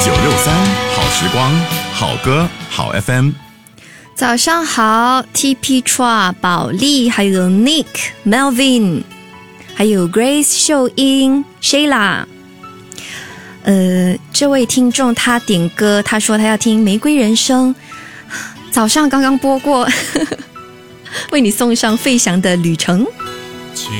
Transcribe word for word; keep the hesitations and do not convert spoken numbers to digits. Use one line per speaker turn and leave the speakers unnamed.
九六三好时光，好歌好 F M。
早上好 T P Chua 宝莉，还有 Nick Melvin， 还有 Grace 秀英 Sheila。 呃，这位听众他点歌，他说他要听玫瑰人生，早上刚刚播过为你送上费翔的旅程。